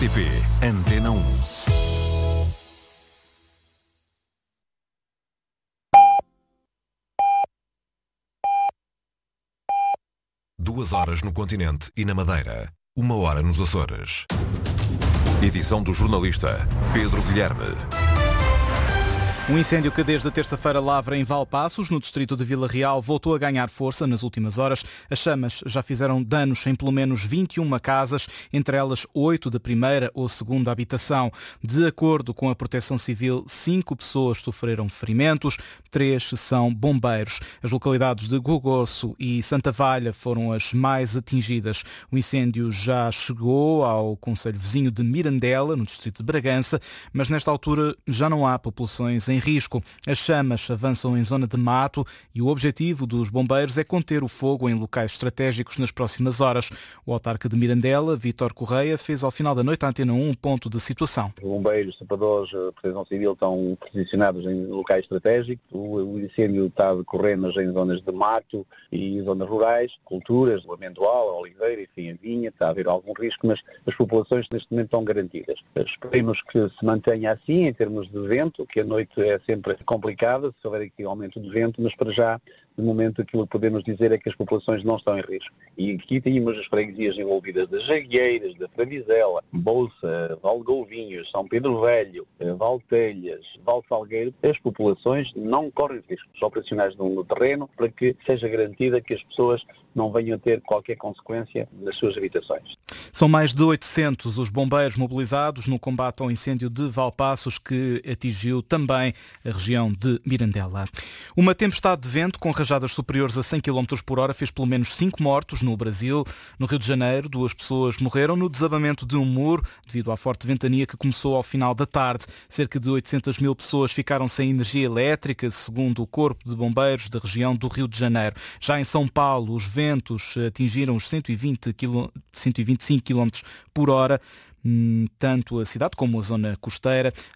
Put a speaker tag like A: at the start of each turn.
A: RTP Antena 1. Duas horas no continente e na Madeira. 1 hora nos Açores. Edição do jornalista Pedro Guilherme.
B: Um incêndio que desde a terça-feira lavra em Valpaços, no distrito de Vila Real, voltou a ganhar força nas últimas horas. As chamas já fizeram danos em pelo menos 21 casas, entre elas 8 de primeira ou segunda habitação. De acordo com a Proteção Civil, 5 pessoas sofreram ferimentos, 3 são bombeiros. As localidades de Gogoço e Santa Valha foram as mais atingidas. O incêndio já chegou ao concelho vizinho de Mirandela, no distrito de Bragança, mas nesta altura já não há populações em risco. As chamas avançam em zona de mato e o objetivo dos bombeiros é conter o fogo em locais estratégicos nas próximas horas. O autarca de Mirandela, Vítor Correia, fez ao final da noite à Antena 1 um ponto de situação.
C: Os bombeiros, sapadores, a Proteção Civil estão posicionados em locais estratégicos. O incêndio está a decorrer em zonas de mato e zonas rurais, culturas, o amendoal, a oliveira, enfim, a vinha. Está a haver algum risco, mas as populações neste momento estão garantidas. Esperemos que se mantenha assim em termos de vento, que a noite é sempre complicada, se houver aqui aumento de vento, mas para já, de momento, aquilo que podemos dizer é que as populações não estão em risco. E aqui tínhamos as freguesias envolvidas das Jagueiras, da Fravizela, Bolsa, Valgolvinhos, São Pedro Velho, Valtelhas, Valsalgueiro. As populações não correm risco. Os operacionais no terreno para que seja garantida que as pessoas não venham a ter qualquer consequência nas suas habitações.
B: São mais de 800 os bombeiros mobilizados no combate ao incêndio de Valpaços, que atingiu também a região de Mirandela. Uma tempestade de vento com rajadas superiores a 100 km por hora fez pelo menos 5 mortos no Brasil. No Rio de Janeiro, 2 pessoas morreram no desabamento de um muro devido à forte ventania que começou ao final da tarde. Cerca de 800 mil pessoas ficaram sem energia elétrica, segundo o Corpo de Bombeiros da região do Rio de Janeiro. Já em São Paulo, os ventos atingiram os 125 km por hora, tanto a cidade como a zona costeira.